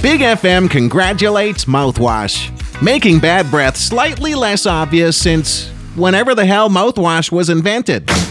Big FM congratulates mouthwash, making bad breath slightly less obvious since whenever the hell mouthwash was invented.